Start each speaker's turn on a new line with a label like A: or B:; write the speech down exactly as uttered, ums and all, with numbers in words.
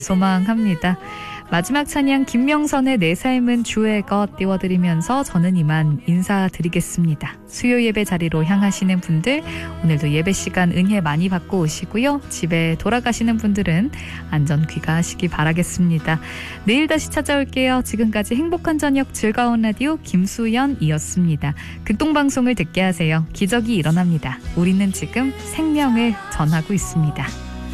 A: 소망합니다. 마지막 찬양 김명선의 내 삶은 주의 것 띄워드리면서 저는 이만 인사드리겠습니다. 수요 예배 자리로 향하시는 분들 오늘도 예배 시간 은혜 많이 받고 오시고요. 집에 돌아가시는 분들은 안전 귀가하시기 바라겠습니다. 내일 다시 찾아올게요. 지금까지 행복한 저녁 즐거운 라디오 김수연이었습니다. 극동방송을 듣게 하세요. 기적이 일어납니다. 우리는 지금 생명을 전하고 있습니다.